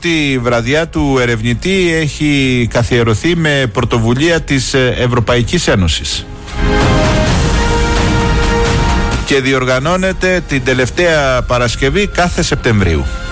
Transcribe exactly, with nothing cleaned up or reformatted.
Η βραδιά του ερευνητή έχει καθιερωθεί με πρωτοβουλία της Ευρωπαϊκής Ένωσης και διοργανώνεται την τελευταία Παρασκευή κάθε Σεπτεμβρίου.